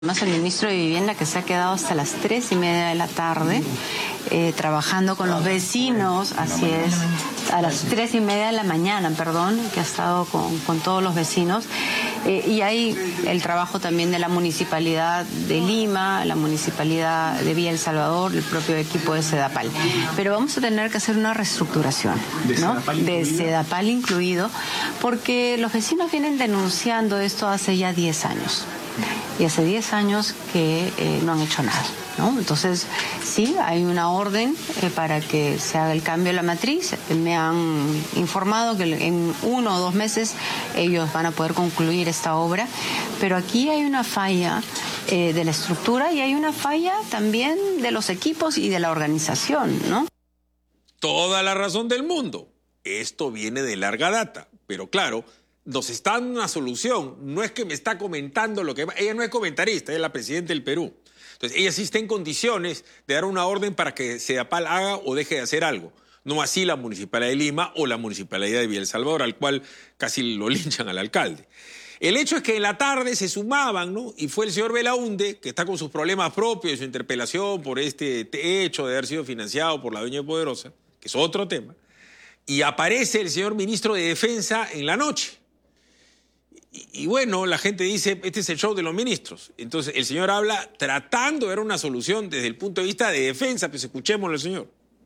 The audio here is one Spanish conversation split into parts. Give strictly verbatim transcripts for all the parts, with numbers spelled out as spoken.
Además, el ministro de Vivienda, que se ha quedado hasta las tres y media de la tarde eh, trabajando con los vecinos, así es, a las tres y media de la mañana, perdón, que ha estado con, con todos los vecinos. Eh, y hay el trabajo también de la Municipalidad de Lima, la Municipalidad de Villa El Salvador, el propio equipo de Sedapal. Pero vamos a tener que hacer una reestructuración, ¿no? De Sedapal incluido, porque los vecinos vienen denunciando esto hace ya diez años. Y hace diez años que eh, no han hecho nada, ¿no? Entonces, sí, hay una orden eh, para que se haga el cambio de la matriz. Me han informado que en uno o dos meses ellos van a poder concluir esta obra, pero aquí hay una falla eh, de la estructura y hay una falla también de los equipos y de la organización, ¿no? Toda la razón del mundo. Esto viene de larga data, pero claro, nos está dando una solución. No es que me está comentando lo que... Ella no es comentarista, ella es la presidenta del Perú. Entonces, ella sí está en condiciones de dar una orden para que Sedapal haga o deje de hacer algo. No así la Municipalidad de Lima o la Municipalidad de Villa El Salvador, al cual casi lo linchan al alcalde. El hecho es que en la tarde se sumaban, ¿no? Y fue el señor Belaunde, que está con sus problemas propios, su interpelación por este hecho de haber sido financiado por la Doña Poderosa, que es otro tema, y aparece el señor ministro de Defensa en la noche. Y, y bueno, la gente dice, este es el show de los ministros. Entonces, el señor habla tratando de dar una solución desde el punto de vista de defensa, pues escuchémoslo, señor.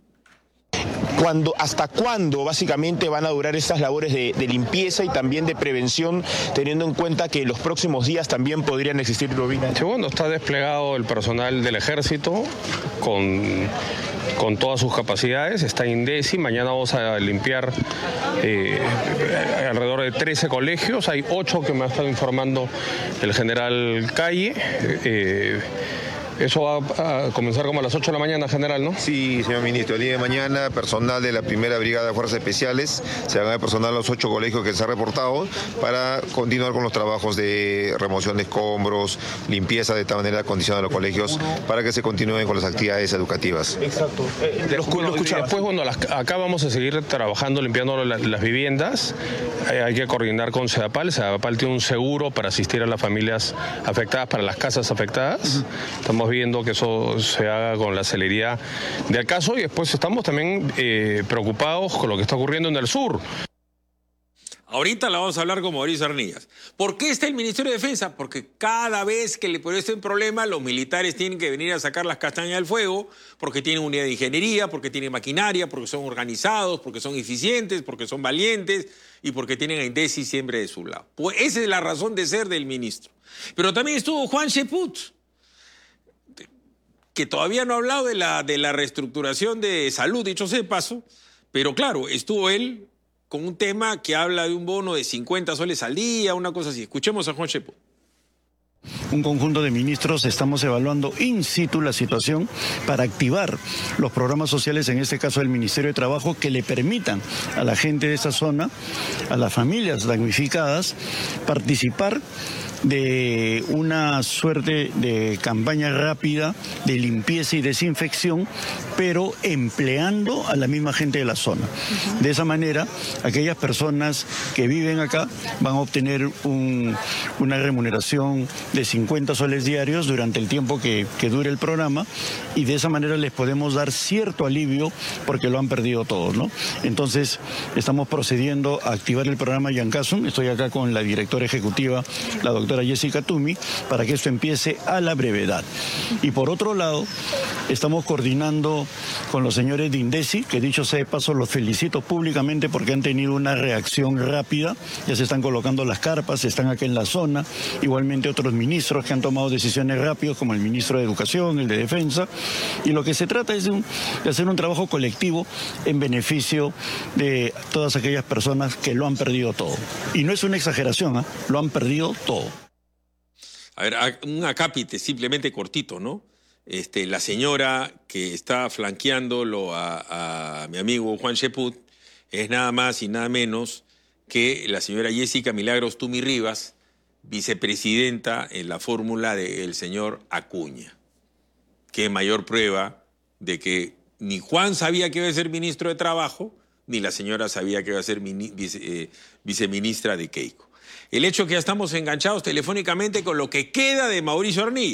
Cuando, ¿Hasta cuándo básicamente van a durar estas labores de, de limpieza y también de prevención, teniendo en cuenta que en los próximos días también podrían existir lluvias? Sí, bueno, está desplegado el personal del ejército con, con todas sus capacidades, está INDECI, mañana vamos a limpiar eh, alrededor de trece colegios, hay ocho que me ha estado informando el general Calle. Eh, Eso va a comenzar como a las ocho de la mañana, general, ¿no? Sí, señor ministro. El día de mañana, personal de la primera Brigada de Fuerzas Especiales se van a personal a los ocho colegios que se han reportado para continuar con los trabajos de remoción de escombros, limpieza, de tal manera acondicionar los colegios para que se continúen con las actividades educativas. Exacto. Eh, Después, bueno, después, bueno, las, acá vamos a seguir trabajando, limpiando las, las viviendas. Eh, hay que coordinar con Sedapal. Sedapal tiene un seguro para asistir a las familias afectadas, para las casas afectadas. Uh-huh. Estamos viendo que eso se haga con la celeridad del caso y después estamos también eh, preocupados con lo que está ocurriendo en el sur. Ahorita la vamos a hablar con Mauricio Arnillas. ¿Por qué está el Ministerio de Defensa? Porque cada vez que le pone este problema, los militares tienen que venir a sacar las castañas del fuego, porque tienen unidad de ingeniería, porque tienen maquinaria, porque son organizados, porque son eficientes, porque son valientes y porque tienen a INDECI siempre de su lado. Pues esa es la razón de ser del ministro. Pero también estuvo Juan Cheput, que todavía no ha hablado de la, de la reestructuración de salud, dicho sea de paso, pero claro, estuvo él con un tema que habla de un bono de cincuenta soles al día, una cosa así. Escuchemos a Juan Cheput. Un conjunto de ministros estamos evaluando in situ la situación para activar los programas sociales, en este caso el Ministerio de Trabajo, que le permitan a la gente de esa zona, a las familias damnificadas, participar de una suerte de campaña rápida de limpieza y desinfección, pero empleando a la misma gente de la zona. De esa manera, aquellas personas que viven acá van a obtener un, una remuneración de cincuenta soles diarios durante el tiempo que, que dure el programa, y de esa manera les podemos dar cierto alivio porque lo han perdido todo, ¿no? Entonces, estamos procediendo a activar el programa Yancasum. Estoy acá con la directora ejecutiva, la doctora Jessica Tumi, para que esto empiece a la brevedad. Y por otro lado, estamos coordinando con los señores de INDECI, que dicho sea de paso, los felicito públicamente porque han tenido una reacción rápida. Ya se están colocando las carpas, están acá en la zona. Igualmente otros ministros que han tomado decisiones rápidas, como el ministro de Educación, el de Defensa. Y lo que se trata es de, un, de hacer un trabajo colectivo en beneficio de todas aquellas personas que lo han perdido todo. Y no es una exageración, ¿eh? Lo han perdido todo. A ver, un acápite simplemente cortito, ¿no? Este, la señora que está flanqueándolo a, a mi amigo Juan Cheput es nada más y nada menos que la señora Jessica Milagros Tumi Rivas, vicepresidenta en la fórmula del señor Acuña. Qué mayor prueba de que ni Juan sabía que iba a ser ministro de Trabajo, ni la señora sabía que iba a ser vice, eh, viceministra de Keiko. El hecho es que ya estamos enganchados telefónicamente con lo que queda de Mauricio Arnilla.